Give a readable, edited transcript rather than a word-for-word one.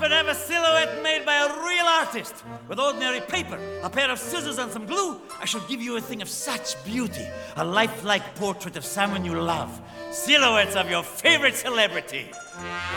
would have a silhouette made by a real artist. With ordinary paper, a pair of scissors and some glue, I shall give you a thing of such beauty. A lifelike portrait of someone you love. Silhouettes of your favorite celebrity.